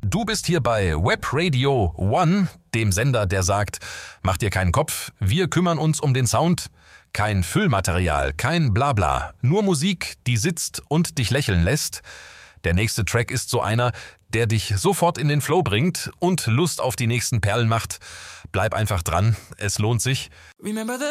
Du bist hier bei Web Radio One, dem Sender, der sagt, mach dir keinen Kopf, wir kümmern uns um den Sound. Kein Füllmaterial, kein Blabla, nur Musik, die sitzt und dich lächeln lässt. Der nächste Track ist so einer, der dich sofort in den Flow bringt und Lust auf die nächsten Perlen macht. Bleib einfach dran, es lohnt sich.